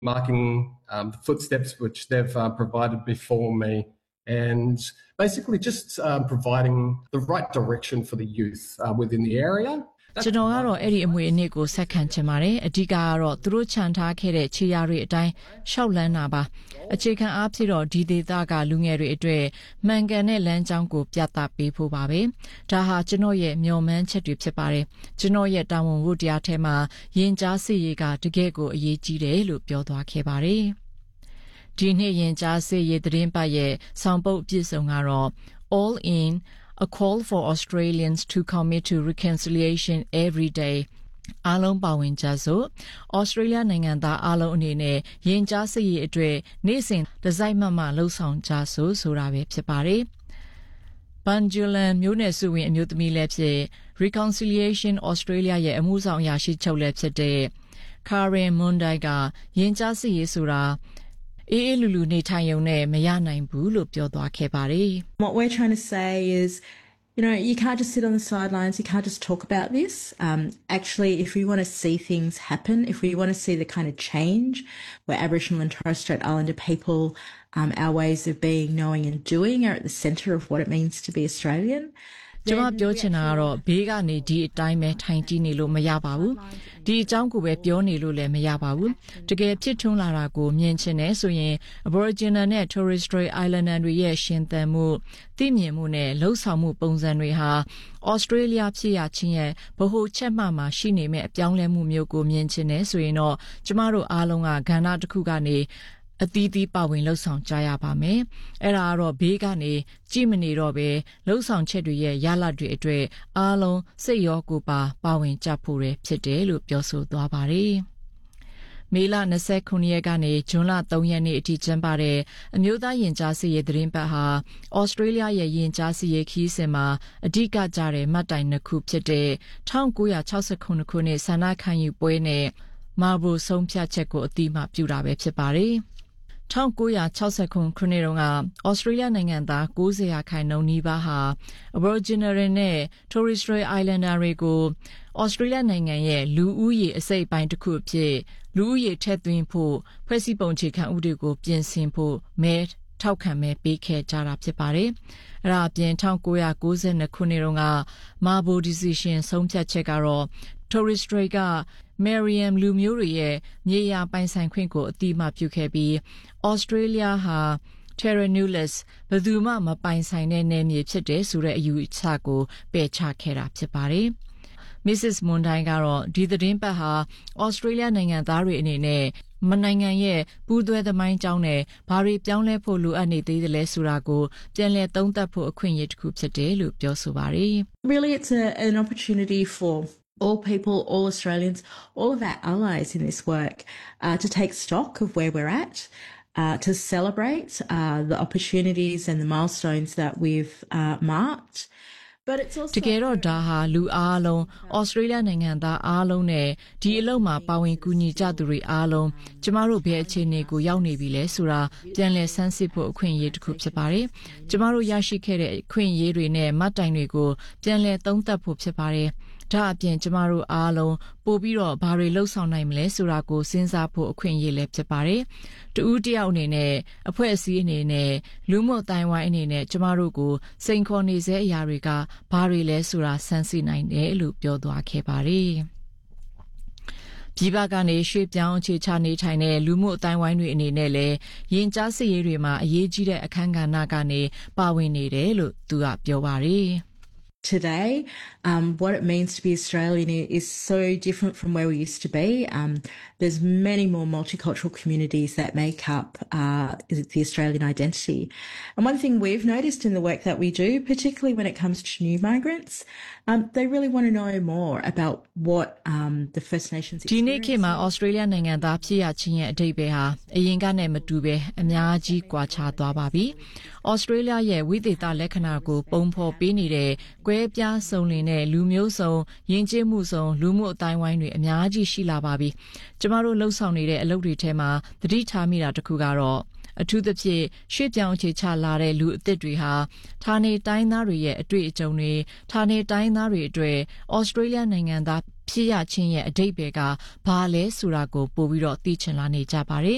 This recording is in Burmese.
marking the footsteps which they've provided before me, and basically just providing the right direction for the youth within the area. ကျွန်တော်ကတော့အဲ့ဒီအမွေအနှစ်ကိုဆက်ခံချင်ပါတယ်အဓိကကတော့သူတို့ခြံထားခဲ့တဲ့ခြေရာတွေအတိုင်းရှောက်လန်းတာပါအခြေခံအားဖြင့်တော့ဒီဒေသကလူငယ်တွေအတွက်မှန်ကန်တဲ့လမ်းကြောင်းကိုပြသပေးဖို့ပါပဲဒါဟာကျွန်တော်ရဲ့မျှော်မှန်းချက်တွေဖြစ်ပါတယ်ကျွန်တော်ရဲ့တာဝန်ဝတ္တရားထဲမှာရင်ကြားစစ်ရေးကတကယ့်ကိုအရေးကြီးတယ်လို့ပြောသွားခဲ့ပါတယ်ဒီနေ့ရင်ကြားစစ်ရေးသတင်းပတ်ရဲ့ဆောင်ပုဒ်အပြည့်စုံကတော့ All in A call for Australians to commit to reconciliation every day. အားလုံးပါဝင်ကြစို့ Australia နိုင်ငံသားအားလုံးအနေနဲ့ရင်ကြားစစ်ရေးအတွက်နေ့စဉ်ဒီဇိုင်းမှလှုပ်ဆောင်ကြစို့ဆိုတာပဲဖြစ်ပါတယ်။ Bunjulan မျိုးနွယ်စုဝင်အမျိုးသမီးလည်းဖြစ် Reconciliation Australia ရဲ့အမှုဆောင်အရာရှိချုပ်လည်းဖြစ်တဲ့ Karen Mundai ကရင်ကြားစစ်ရေးဆိုတာအေးလူလူနေထိုင်ရုံနဲ့မရနိုင်ဘူးလို့ပြောသွားခဲ့ပါတယ် What we're trying to say is, you know, you can't just sit on the sidelines, you can't just talk about this. Actually, if we want to see things happen, if we want to see the kind of change where Aboriginal and Torres Strait Islander people, our ways of being, knowing and doing are at the centre of what it means to be Australian. ကျွန်မပြောချင်တာကတော့ဘေးကနေဒီအတိုင်းပဲထိုင်ကြည့်နေလို့မရပါဘူးဒီအကြောင်းကိုပဲပြောနေလို့လည်းမရပါဘူးတကယ်ဖြစ်ထွန်းလာတာကိုမြင်ချင်တယ်ဆိုရင် Aboriginal နဲ့ Torres Strait Islander တွေရဲ့ရှင်သန်မှုသိမြင်မှုနဲ့လှုပ်ဆောင်မှုပုံစံတွေဟာ Australia ဖြစ်ရချင်းရဲ့ဗဟိုချက်မှမှာရှိနေမဲ့အပြောင်းလဲမှုမျိုးကိုမြင်ချင်တယ်ဆိုရင်တော့ကျမတို့အားလုံးကကဏ္ဍတစ်ခုကနေအသီးသီးပါဝင်လှုပ်ဆောင်ကြရပါမယ်။အဲ့ဒါကတော့ဘေးကနေကြည့်မနေတော့ပဲလှုပ်ဆောင်ချက်တွေရဲ့ရလဒ်တွေအတွက်အားလုံးစိတ်ရောကိုယ်ပါဝင်ကြဖို့ရဖြစ်တယ်လို့ပြောဆိုသွားပါတယ်။မေလ29ရက်ကနေဇွန်လ3ရက်နေ့အထိကျင်းပတဲ့အမျိုးသားရင်ကြားစစ်ရေးသတင်းပတ်ဟာဩစတြေးလျရဲ့ရင်ကြားစစ်ရေးခီးစဉ်မှာအဓိကကျတဲ့မှတ်တိုင်နှစ်ခုဖြစ်တဲ့1969ခုနှစ်ဆန္ဒခံယူပွဲနဲ့မာဘူဆုံးဖြတ်ချက်ကိုအတိအမှပြုတာပဲဖြစ်ပါတယ်။1960ခုနှစ်တုန်းကဩစတြေးလျနိုင်ငံသား90%နီးပါးဟာ Aboriginal နဲ့ Torres Strait Islander တွေကိုဩစတြေးလျနိုင်ငံရဲ့လူဦးရေအစိတ်အပိုင်းတစ်ခုအဖြစ်လူဦးရေထည့်သွင်းဖို့ဖွဲ့စည်းပုံအခြေခံဥပဒေကိုပြင်ဆင်ဖို့မဲထောက်ခံမဲပေးခဲ့ကြတာဖြစ်ပါတယ်။အဲ့ဒါအပြင်1992ခုနှစ်တုန်းက Mabo Decision ဆုံးဖြတ်ချက်ကတော့ Torres Strait ကMeriam လူမျိုးတွေရဲ့မြေယာပိုင်ဆိုင်ခွင့်ကိုအတိအမှပြုခဲ့ပြီး Australia ဟာ Terra Nullius ဘယ်သူမှမပိုင်ဆိုင်တဲ့နယ်မြေဖြစ်တဲ့ဆိုတဲ့အယူအဆကိုပယ်ချခဲ့တာဖြစ်ပါတယ်။ Mrs. Mundai ကတော့ဒီသတင်းပတ်ဟာ Australia နိုင်ငံသားတွေအနေနဲ့မနိုင်ငံရဲ့ပူးတွဲသမိုင်းကြောင်းနဲ့ဘာတွေပြောင်းလဲဖို့လိုအပ်နေသေးတယ်လဲဆိုတာကိုပြန်လည်သုံးသပ်ဖို့အခွင့်အရေးတစ်ခုဖြစ်တယ်လို့ပြောဆိုပါတယ်။ Really, it's an opportunity for all people, all Australians, all of our allies in this work to take stock of where we're at, to celebrate the opportunities and the milestones that we've marked. But it's also တကယ်တော့ဒါဟာလူအားလုံးဩစတြေးလျနိုင်ငံသားအားလုံးနဲ့ဒီအလုပ်မှာပါဝင်ကူညီကြသူတွေအားလုံးကျမတို့ဘယ်အခြေအနေကိုရောက်နေပြီလဲဆိုတာပြန်လည်ဆန်းစစ်ဖို့အခွင့်အရေးတစ်ခုဖြစ်ပါတယ်။ကျမတို့ရရှိခဲ့တဲ့အခွင့်အရေးတွေနဲ့မှတ်တိုင်တွေကိုပြန်လည်သုံးသပ်ဖို့ဖြစ်ပါတယ်။ဒါအပြင်ကျမတို့အားလုံးပို့ပြီးတော့ဘာတွေလှုပ်ဆောင်နိုင်မလဲဆိုတာကိုစဉ်းစားဖို့အခွင့်အရေးလည်းဖြစ်ပါတယ်။တူဦးတယောက်အနေနဲ့အဖွဲ့အစည်းအနေနဲ့လူမှုအတိုင်းဝိုင်းအနေနဲ့ကျမတို့ကိုစိန်ခေါ်နေစေအရာတွေကဘာတွေလဲဆိုတာစမ်းစစ်နိုင်တယ်လို့ပြောသွားခဲ့ပါတယ်။ပြည်ပကနေရွှေ့ပြောင်းအခြေချနေထိုင်တဲ့လူမှုအတိုင်းဝိုင်းတွေအနေနဲ့လည်းရင်ကြားစစ်ရေးတွေမှာအရေးကြီးတဲ့အခန်းကဏ္ဍကနေပါဝင်နေတယ်လို့သူကပြောပါတယ်။ Today, what it means to be Australian is so different from where we used to be. There's many more multicultural communities that make up the Australian identity. And one thing we've noticed in the work that we do, particularly when it comes to new migrants, they really want to know more about what the First Nations experience. ဒီနေ့ခေတ်မှာ Australia နိုင်ငံသားဖြစ်ရခြင်းရဲ့အဓိပ္ပာယ်ဟာအရင်ကနဲ့မတူပဲအများကြီးကွာခြားသွားပါပြီ။ Australia ရဲ့ဝိသေသလက္ခဏာကိုပုံဖော်ပေးနေတဲ့ကွဲပြားစုံလင်တဲ့လူမျိုးစုံယဉ်ကျေးမှုစုံလူမှုအတိုင်းဝိုင်းတွေအများကြီးရှိလာပါပြီ။ကျမတို့လှုပ်ဆောင်နေတဲ့အလုပ်တွေထဲမှာသတိထားမိတာတစ်ခုကတော့အထူးသဖြင့်ရွှေ့ပြောင်းအခြေချလာတဲ့လူအသစ်တွေဟာဌာနေတိုင်းသားတွေရဲ့အတွေ့အကြုံတွေဌာနေတိုင်းသားတွေအတွက် Australia နိုင်ငံသားဖြစ်ရခြင်းရဲ့အဓိပ္ပာယ်ကဘာလဲဆိုတာကိုပို့ပြီးတော့သိချင်လာနေကြပါတယ်